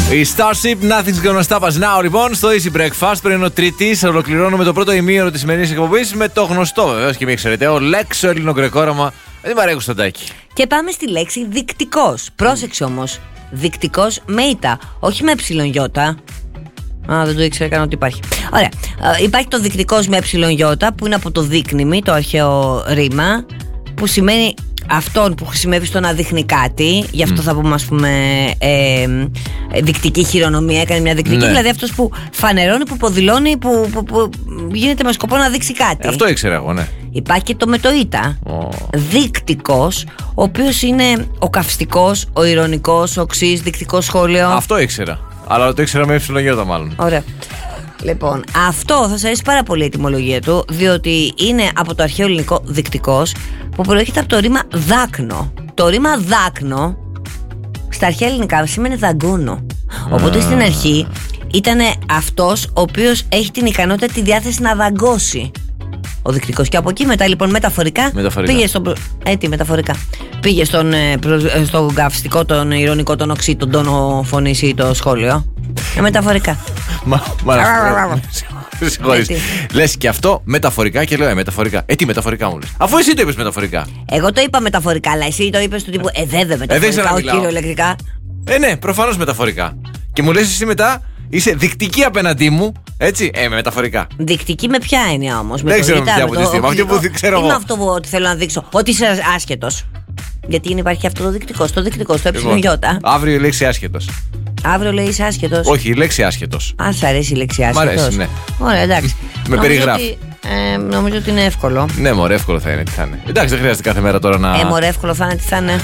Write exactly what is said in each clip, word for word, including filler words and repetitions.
Η Starship, Nothing's Gonna Stop Us Now, λοιπόν, στο Easy Breakfast. Πριν ο Τρίτης, ολοκληρώνουμε το πρώτο ημίωρο της σημερινής εκπομπής με το γνωστό, βεβαίως και μην ξέρετε, ο Λέξ, ο ελληνοκρεκόραμα, δεν Μαρία Κωνσταντάκη. Και πάμε στη λέξη δικτικός. Πρόσεξε όμως, δικτικός με ήττα, όχι με εψιλονιώτα. Α, δεν το ήξερα καν ότι υπάρχει. Ωραία. Ε, υπάρχει το δικτικός με εψιλονιώτα, που είναι από το δείκνημι, το αρχαίο ρήμα, που σημαίνει αυτόν που χρησιμεύει στο να δείχνει κάτι. Γι' αυτό mm. θα πούμε, ας πούμε, ε, ε, δικτική χειρονομία. Έκανε μια δικτική, ναι. Δηλαδή αυτός που φανερώνει, που υποδηλώνει, που, που, που γίνεται με σκοπό να δείξει κάτι. Ε, αυτό ήξερα εγώ, ναι. Υπάρχει και το με το ήτα. Oh. Δείκτικος, ο οποίος είναι ο καυστικός, ο ειρωνικός, ο οξύς, δεικτικό σχόλιο. Αυτό ήξερα. Αλλά το ήξερα με εψιλονιώτα, μάλλον. Ωραία. Λοιπόν, αυτό θα σας αρέσει πάρα πολύ η ετυμολογία του, διότι είναι από το αρχαίο ελληνικό δεικτικός, που προέρχεται από το ρήμα δάκνο. Το ρήμα δάκνο στα αρχαία ελληνικά σημαίνει δαγκούνο. Οπότε στην αρχή ήταν αυτός ο οποίος έχει την ικανότητα, τη διάθεση να δαγκώσει. Ο δεικτικός. Και από εκεί μετά, λοιπόν, μεταφορικά, μεταφορικά. πήγε στον. Ε, τι, μεταφορικά. Πήγε στον, στον καυστικό, τον ειρωνικό, τον οξύ, τον τόνο φωνής ή το σχόλιο. Ε, μεταφορικά. Μα, μα, συγχωρείς. Λες και αυτό μεταφορικά και λέω ε, μεταφορικά. Ε, τι μεταφορικά μου λες? Αφού εσύ το είπες μεταφορικά. Εγώ το είπα μεταφορικά, αλλά εσύ το είπες του τύπου ε, δε δε μεταφορικά, ο κυριολεκτικά. Ε, ναι, προφανώς μεταφορικά. Και μου λες εσύ μετά, είσαι δεικτική απέναντί μου, έτσι, ε, με μεταφορικά. Δεικτική με ποια έννοια όμως? Δεν ξέρω με ποια από τη στιγμή. Αυτό που ξέρω εγώ. Είναι αυτό που θέλω να δείξω, ότι είσαι άσχετος. Γιατί υπάρχει αυτό το δεικτικό, στο δεικτικό, στο εψιλονιώτα. Αύριο η λέξη άσχετος. Αύριο λέει είσαι άσχετος. Όχι, η λέξη άσχετος. Αν σ' αρέσει η λέξη άσχετος. Μ' αρέσει, ναι. Ωραία, εντάξει. Με περιγράφει. Ε, νομίζω ότι είναι εύκολο. Ναι, μωρέ, εύκολο θα είναι. Τι θα είναι. Εντάξει, δεν χρειάζεται κάθε μέρα τώρα να. Ε, μωρέ, εύκολο θα είναι, τι θα είναι.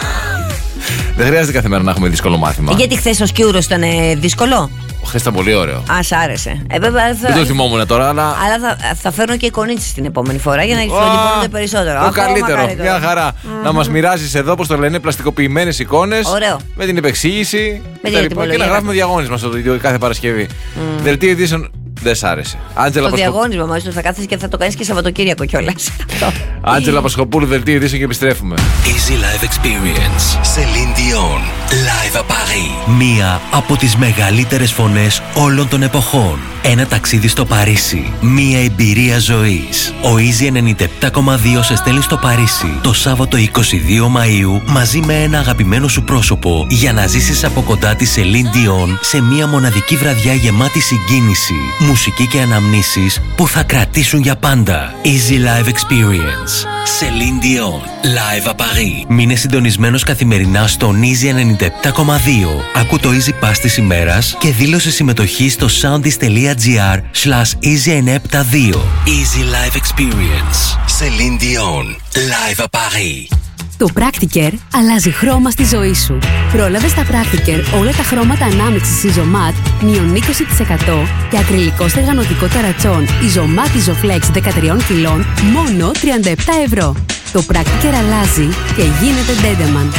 Δεν χρειάζεται κάθε μέρα να έχουμε δύσκολο μάθημα. Γιατί χθες ο Σκιούρος ήταν δύσκολο. Χθες ήταν πολύ ωραίο. Α, σ' άρεσε. Ε, βέβαια, θα... Δεν το θυμόμουν τώρα, αλλά. Αλλά θα, θα φέρνω και εικονίτσες την επόμενη φορά για να εξωτερικώνονται περισσότερο. Το καλύτερο. καλύτερο. Μια χαρά. Mm-hmm. Να μας μοιράζεις εδώ, πώς το λένε, πλαστικοποιημένες εικόνες. Ωραίο. Με την επεξήγηση. Με την και να γράφουμε διαγώνισμα στο βίντεο κάθε Παρασκευή. Mm. Δελτίο ειδήσεων. Δεν σ' άρεσε. Άντζελα το Πασχο... διαγώνισμα μαζί του θα κάθεσαι και θα το κάνεις και Σαββατοκύριακο κιόλας. Άντζελα Πασχοπούλου, δελτίο ειδήσεων και επιστρέφουμε. Easy Live Experience. Celine Dion. Live à Paris. Μία από τις μεγαλύτερες φωνές όλων των εποχών. Ένα ταξίδι στο Παρίσι. Μία εμπειρία ζωής. Ο Easy ενενήντα επτά κόμμα δύο σε στέλνει στο Παρίσι το Σάββατο είκοσι δύο Μαΐου μαζί με ένα αγαπημένο σου πρόσωπο για να ζήσεις από κοντά τη Celine Dion σε μία μοναδική βραδιά γεμάτη συγκίνηση, μουσική και αναμνήσεις που θα κρατήσουν για πάντα. Easy Live Experience. Celine Dion. Live à Paris. Μείνε συντονισμένος καθημερινά στον Easy ενενήντα επτά κόμμα δύο. Ακού το Easy Pass της ημέρας και δήλωσε συμμετοχή στο soundis.gr slash easy εννιακόσια εβδομήντα δύο. Easy Live Experience. Celine Dion. Live à Paris. Το Practicare αλλάζει χρώμα στη ζωή σου. Πρόλαβε στα Practicare όλα τα χρώματα ανάμειξης Isomat μείον είκοσι τοις εκατό και ακριλικό στεγανοτικό ταρατσόν Isomat Isoflex δεκατρία κιλών μόνο τριάντα επτά ευρώ. Το Practicare αλλάζει και γίνεται Dendeman.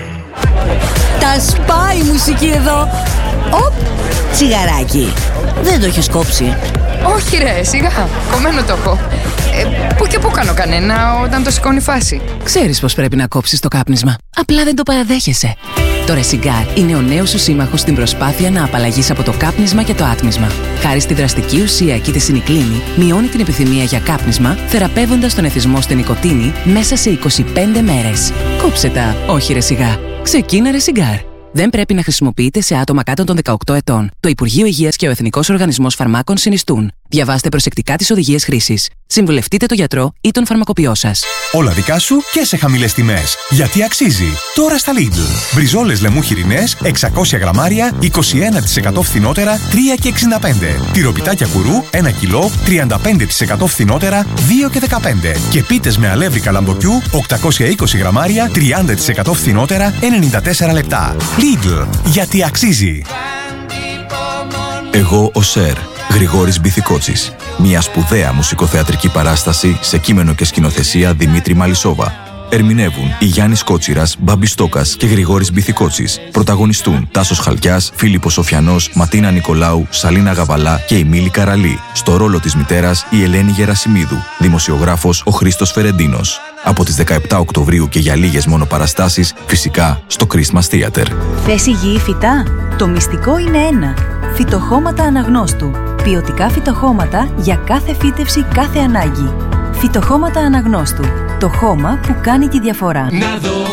Τα σπάει η μουσική εδώ. Οπ, τσιγαράκι. Δεν το έχεις κόψει? Όχι ρε, σιγά, κομμένο το έχω. Ε, πού και πού κάνω κανένα όταν το σηκώνει η φάση. Ξέρεις πως πρέπει να κόψεις το κάπνισμα. Απλά δεν το παραδέχεσαι. Το Resigar είναι ο νέος σου σύμμαχος στην προσπάθεια να απαλλαγείς από το κάπνισμα και το άτμισμα. Χάρη στη δραστική ουσία κητεσινικλίνη, μειώνει την επιθυμία για κάπνισμα, θεραπεύοντας τον εθισμό στην νοικοτήνη μέσα σε είκοσι πέντε μέρες. Κόψε τα, όχι Resigar. Ξεκίνα Resigar. Δεν πρέπει να χρησιμοποιείται σε άτομα κάτω των δεκαοκτώ ετών. Το Υπουργείο Υγείας και ο Εθνικός Οργανισμός Φαρμάκων συνιστούν. Διαβάστε προσεκτικά τις οδηγίες χρήσης. Συμβουλευτείτε τον γιατρό ή τον φαρμακοποιό σας. Όλα δικά σου και σε χαμηλές τιμές. Γιατί αξίζει. Τώρα στα Lidl. Μπριζόλες λεμού χοιρινές, εξακόσια γραμμάρια, είκοσι ένα τοις εκατό φθηνότερα, τρία και εξήντα πέντε. Τυροπιτάκια κουρού, ένα κιλό, τριάντα πέντε τοις εκατό φθηνότερα, δύο και δεκαπέντε. Και πίτες με αλεύρι καλαμποκιού, οκτακόσια είκοσι γραμμάρια, τριάντα τοις εκατό φθηνότερα, ενενήντα τέσσερα λεπτά. Lidl. Γιατί αξίζει. Εγώ ο Σερ, Γρηγόρης Μπιθικότσης. Μια σπουδαία μουσικοθεατρική παράσταση σε κείμενο και σκηνοθεσία Δημήτρη Μαλισσόβα. Ερμηνεύουν η Γιάννης Κότσιρας, Μπάμπης Στόκας και Γρηγόρης Μπιθικότσης. Πρωταγωνιστούν Τάσος Χαλκιάς, Φίλιππος Σοφιανός, Ματίνα Νικολάου, Σαλίνα Γαβαλά και η Μίλη Καραλή. Στο ρόλο της μητέρας η Ελένη Γερασιμίδου. Δημοσιογράφος ο Χρήστος Φερεντίνος. Από τις δεκαεπτά Οκτωβρίου και για λίγες μόνο παραστάσεις, φυσικά στο Christmas Theater. Θες υγιή φυτά? Το μυστικό είναι ένα. Φυτοχώματα Αναγνώστου. Ποιοτικά φυτοχώματα για κάθε φύτευση, κάθε ανάγκη. Φυτοχώματα Αναγνώστου. Το χώμα που κάνει τη διαφορά.